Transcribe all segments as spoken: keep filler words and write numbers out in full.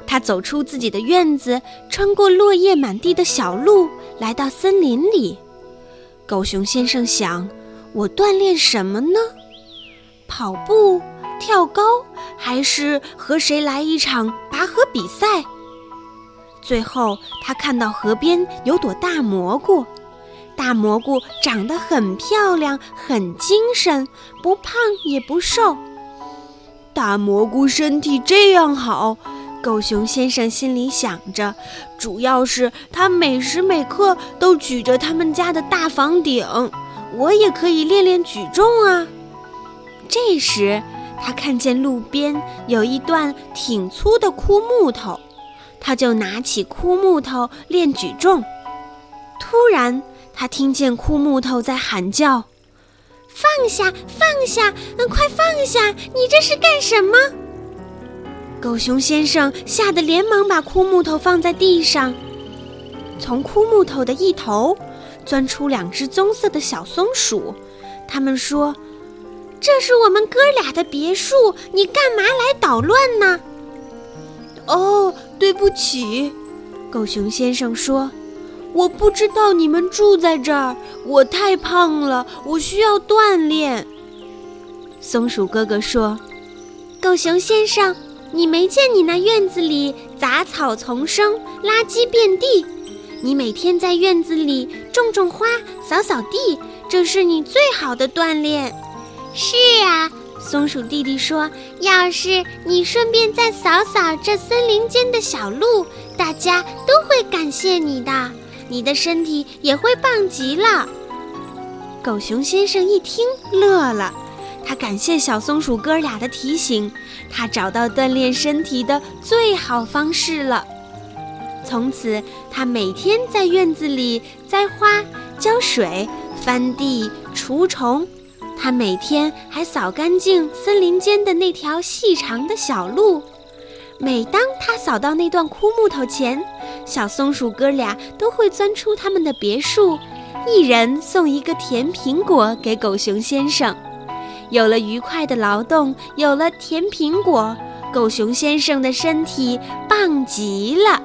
他走出自己的院子，穿过落叶满地的小路，来到森林里。狗熊先生想，我锻炼什么呢？跑步、跳高，还是和谁来一场拔河比赛？最后他看到河边有朵大蘑菇，大蘑菇长得很漂亮，很精神，不胖也不瘦。大蘑菇身体这样好，狗熊先生心里想着，主要是他每时每刻都举着他们家的大房顶，我也可以练练举重啊。这时他看见路边有一段挺粗的枯木头，他就拿起枯木头练举重。突然他听见枯木头在喊叫，放下放下，嗯，快放下，你这是干什么？狗熊先生吓得连忙把枯木头放在地上。从枯木头的一头钻出两只棕色的小松鼠，他们说，这是我们哥俩的别墅，你干嘛来捣乱呢？哦，对不起，狗熊先生说，我不知道你们住在这儿，我太胖了，我需要锻炼。松鼠哥哥说，狗熊先生，你没见你那院子里杂草丛生，垃圾遍地，你每天在院子里种种花，扫扫地，这是你最好的锻炼。是啊，松鼠弟弟说，要是你顺便再扫扫这森林间的小路，大家都会感谢你的，你的身体也会棒极了。狗熊先生一听乐了，他感谢小松鼠哥俩的提醒，他找到锻炼身体的最好方式了。从此他每天在院子里栽花、浇水、翻地、除虫，他每天还扫干净森林间的那条细长的小路。每当他扫到那段枯木头前，小松鼠哥俩都会钻出他们的别墅，一人送一个甜苹果给狗熊先生。有了愉快的劳动，有了甜苹果，狗熊先生的身体棒极了。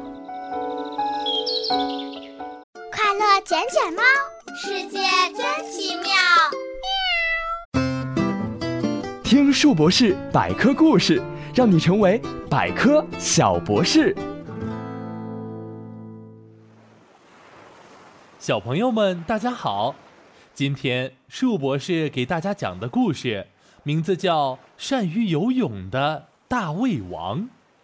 快乐捡捡猫，世界真奇妙。 听树博士百科故事，让你成为百科小博士。 小朋友们大家好，今天树博士给大家讲的故事名字叫《善于游泳的大胃王》。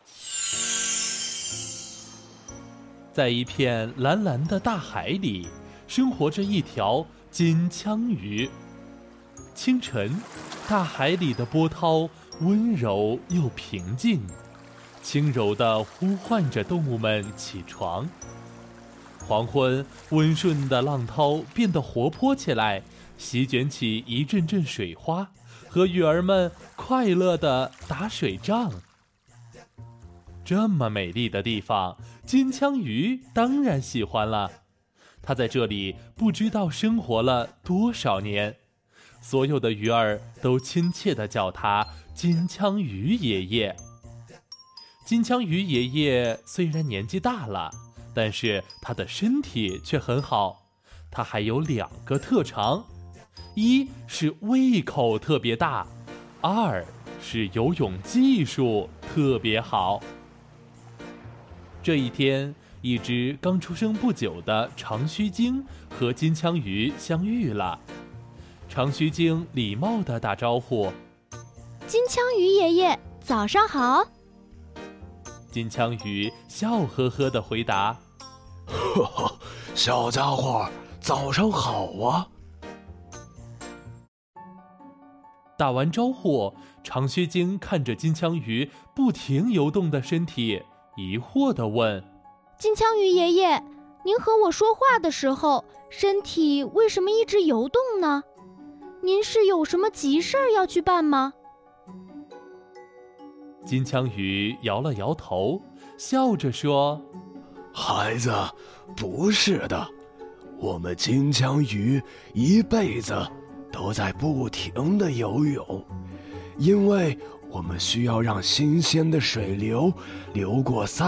在一片蓝蓝的大海里，生活着一条金枪鱼。清晨，大海里的波涛温柔又平静，轻柔地呼唤着动物们起床。黄昏，温顺的浪涛变得活泼起来，席卷起一阵阵水花，和鱼儿们快乐地打水仗。这么美丽的地方，金枪鱼当然喜欢了。它在这里不知道生活了多少年，所有的鱼儿都亲切地叫它金枪鱼爷爷。金枪鱼爷爷虽然年纪大了，但是他的身体却很好。他还有两个特长，一是胃口特别大，二是游泳技术特别好。这一天，一只刚出生不久的长须鲸和金枪鱼相遇了。长须鲸礼貌地打招呼： 金枪鱼爷爷，早上好。 金枪鱼笑呵呵地回答： 呵呵，小家伙，早上好啊。 打完招呼，长须鲸看着金枪鱼不停游动的身体，疑惑地问： 金枪鱼爷爷，您和我说话的时候，身体为什么一直游动呢？您是有什么急事儿要去办吗？ 金枪鱼摇了摇头，笑着说： 孩子，不是的，我们金枪鱼一辈子都在不停地游泳，因为我们需要让新鲜的水流流过三